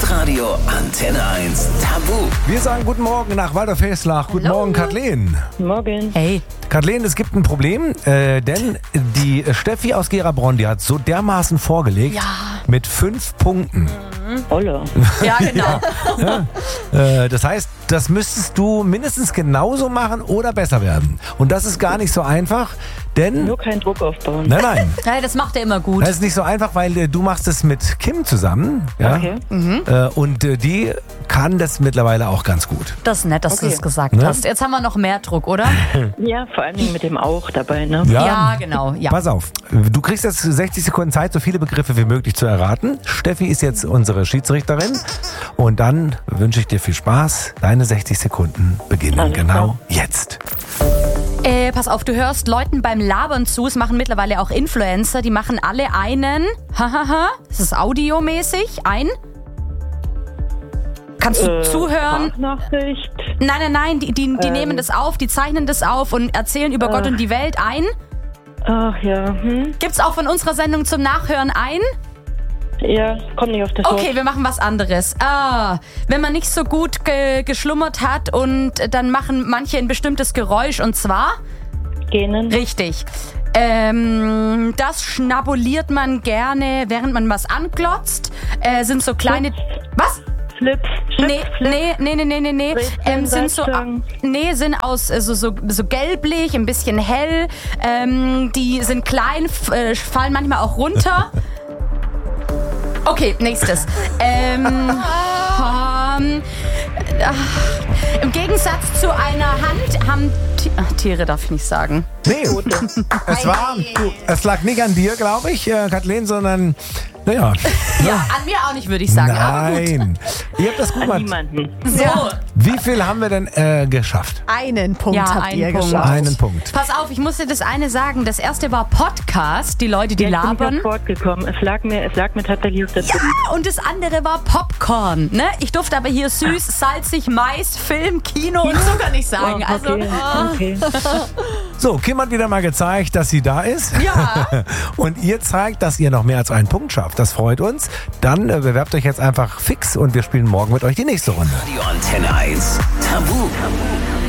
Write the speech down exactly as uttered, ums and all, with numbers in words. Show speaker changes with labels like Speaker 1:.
Speaker 1: Hitradio Antenne eins Tabu.
Speaker 2: Wir sagen guten Morgen nach Waldorf-Feslach. Guten
Speaker 3: Hallo.
Speaker 2: Morgen, Kathleen.
Speaker 4: Morgen.
Speaker 3: Hey.
Speaker 2: Kathleen, es gibt ein Problem, äh, denn die Steffi aus Gerabronn, die hat so dermaßen vorgelegt
Speaker 3: Ja.
Speaker 2: mit fünf Punkten.
Speaker 4: Olle.
Speaker 3: Ja, genau.
Speaker 2: Äh, das heißt, das müsstest du mindestens genauso machen oder besser werden. Und das ist gar nicht so einfach, denn...
Speaker 4: Nur keinen Druck aufbauen.
Speaker 2: Nein, nein.
Speaker 3: Ja, das macht er immer gut.
Speaker 2: Das ist nicht so einfach, weil äh, du machst es mit Kim zusammen. Ja?
Speaker 4: Okay.
Speaker 2: Äh, und äh, die kann das mittlerweile auch ganz gut.
Speaker 3: Das ist nett, dass du
Speaker 4: Okay.
Speaker 3: das gesagt
Speaker 2: Ne?
Speaker 3: hast. Jetzt haben wir noch mehr Druck, oder?
Speaker 4: Ja, vor allen Dingen mit dem auch dabei, ne?
Speaker 3: Ja, genau. Ja.
Speaker 2: Pass auf, du kriegst jetzt sechzig Sekunden Zeit, so viele Begriffe wie möglich zu erraten. Steffi ist jetzt unsere Schiedsrichterin und dann wünsche ich dir viel Spaß. Deine sechzig Sekunden beginnen
Speaker 4: Alles
Speaker 2: genau
Speaker 4: klar.
Speaker 2: jetzt.
Speaker 3: Äh, pass auf, du hörst Leuten beim Labern zu. Es machen mittlerweile auch Influencer. Die machen alle einen. Hahaha. Das ist audiomäßig. Ein. Kannst du
Speaker 4: Äh,
Speaker 3: zuhören?
Speaker 4: Sprachnachricht.
Speaker 3: Nein, nein, nein. Die, die, die
Speaker 4: Ähm.
Speaker 3: nehmen das auf, die zeichnen das auf und erzählen über Gott und die Welt. Ein.
Speaker 4: Ach ja, hm.
Speaker 3: Gibt's auch von unserer Sendung zum Nachhören ein?
Speaker 4: Ja, komm nicht auf das
Speaker 3: Okay,
Speaker 4: Wort.
Speaker 3: wir machen was anderes. Ah, wenn man nicht so gut ge geschlummert hat und dann machen manche ein bestimmtes Geräusch und zwar
Speaker 4: Genen.
Speaker 3: richtig. Ähm, das schnabuliert man gerne, während man was anglotzt. Äh, sind so kleine. Was?
Speaker 4: Flips. Chips,
Speaker 3: Nee,
Speaker 4: Flips.
Speaker 3: nee, nee, nee, nee, nee, nee.
Speaker 4: Brezeln,
Speaker 3: Ähm, sind so,
Speaker 4: Salzstangen.
Speaker 3: nee, sind aus äh, so, so, so gelblich, ein bisschen hell. Ähm, die sind klein, f- äh, fallen manchmal auch runter. Okay, nächstes. Ähm, ähm, ach, im Gegensatz zu einer Hand haben Ti- ach, Tiere darf ich nicht sagen.
Speaker 2: Nee, es war, du, es lag nicht an dir, glaube ich, äh, Kathleen, sondern, naja,
Speaker 3: Ja, an mir auch nicht, würde ich sagen. Aber gut.
Speaker 2: nein. Ihr habt das gut
Speaker 4: An
Speaker 2: gemacht.
Speaker 4: niemanden.
Speaker 3: So.
Speaker 2: Wie viel haben wir denn äh, geschafft?
Speaker 5: Einen Punkt
Speaker 3: Ja,
Speaker 5: habt
Speaker 3: einen
Speaker 5: ihr
Speaker 3: Punkt.
Speaker 5: geschafft.
Speaker 2: Einen Punkt.
Speaker 3: Pass auf, ich muss dir das eine sagen. Das erste war Podcast, die Leute, die
Speaker 4: Ja, ich bin
Speaker 3: labern.
Speaker 4: nicht aufs Wort gekommen. Es lag mir, es lag mir tatsächlich auf der Zunge.
Speaker 3: Und das andere war Popcorn. Ne? Ich durfte aber hier süß, salzig, Mais, Film, Kino und Zucker nicht sagen.
Speaker 4: Oh,
Speaker 3: Also,
Speaker 4: okay, okay.
Speaker 2: So, Kim hat wieder mal gezeigt, dass sie da ist.
Speaker 3: ja.
Speaker 2: Und ihr zeigt, dass ihr noch mehr als einen Punkt schafft. Das freut uns. Dann äh, bewerbt euch jetzt einfach fix und wir spielen morgen mit euch die nächste Runde.
Speaker 1: Radio Antenne eins Tabu.